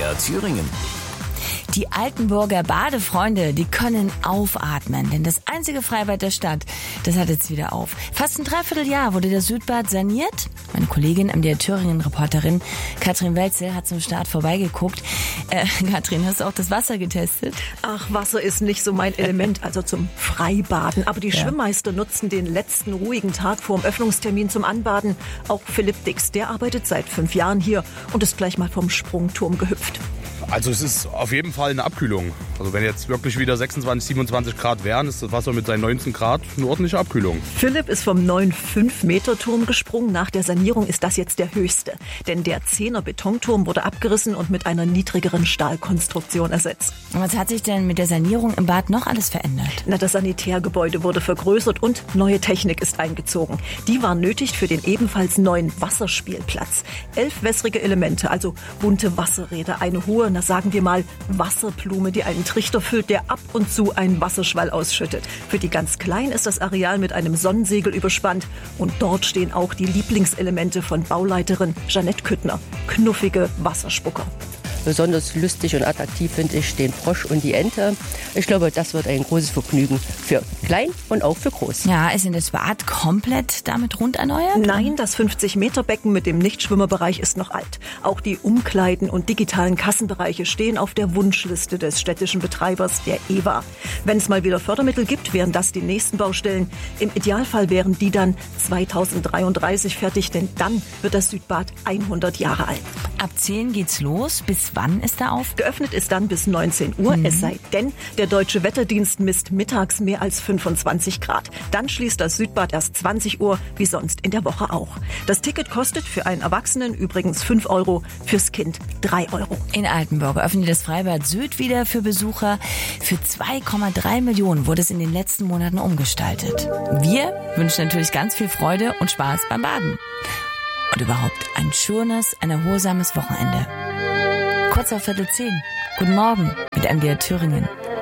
MDR Thüringen. Die Altenburger Badefreunde, die können aufatmen, denn das einzige Freibad der Stadt, das hat jetzt wieder auf. Fast ein Dreivierteljahr wurde das Südbad saniert. Meine Kollegin, MDR Thüringen-Reporterin Katrin Welzel, hat zum Start vorbeigeguckt. Katrin, hast du auch das Wasser getestet? Ach, Wasser ist nicht so mein Element, also zum Freibaden. Aber die Schwimmmeister nutzen den letzten ruhigen Tag vor dem Öffnungstermin zum Anbaden. Auch Philipp Dix, der arbeitet seit 5 Jahren hier und ist gleich mal vom Sprungturm gehüpft. Also es ist auf jeden Fall eine Abkühlung. Also wenn jetzt wirklich wieder 26, 27 Grad wären, ist das Wasser mit seinen 19 Grad eine ordentliche Abkühlung. Philipp ist vom neuen 5-Meter-Turm gesprungen. Nach der Sanierung ist das jetzt der höchste. Denn der 10er Betonturm wurde abgerissen und mit einer niedrigeren Stahlkonstruktion ersetzt. Und was hat sich denn mit der Sanierung im Bad noch alles verändert? Das Sanitärgebäude wurde vergrößert und neue Technik ist eingezogen. Die war nötig für den ebenfalls neuen Wasserspielplatz. 11 wässrige Elemente, also bunte Wasserräder, eine hohe, sagen wir mal, Wasserblume, die einen Trichter füllt, der ab und zu einen Wasserschwall ausschüttet. Für die ganz Kleinen ist das Areal mit einem Sonnensegel überspannt und dort stehen auch die Lieblingselemente von Bauleiterin Jeanette Küttner. Knuffige Wasserspucker. Besonders lustig und attraktiv finde ich den Frosch und die Ente. Ich glaube, das wird ein großes Vergnügen für klein und auch für groß. Ja, ist denn das Bad komplett damit rund erneuert? Nein, das 50-Meter-Becken mit dem Nichtschwimmerbereich ist noch alt. Auch die Umkleiden und digitalen Kassenbereiche stehen auf der Wunschliste des städtischen Betreibers, der EWA. Wenn es mal wieder Fördermittel gibt, wären das die nächsten Baustellen. Im Idealfall wären die dann 2033 fertig, denn dann wird das Südbad 100 Jahre alt. Ab 10 geht's los. Bis wann ist er auf? Geöffnet ist dann bis 19 Uhr, es sei denn, der Deutsche Wetterdienst misst mittags mehr als 25 Grad. Dann schließt das Südbad erst 20 Uhr, wie sonst in der Woche auch. Das Ticket kostet für einen Erwachsenen übrigens 5 €, fürs Kind 3 €. In Altenburg öffnet das Freibad Süd wieder für Besucher. Für 2,3 Millionen wurde es in den letzten Monaten umgestaltet. Wir wünschen natürlich ganz viel Freude und Spaß beim Baden. Und überhaupt ein schönes, ein erholsames Wochenende. Kurz auf 9:45. Guten Morgen mit MDR Thüringen.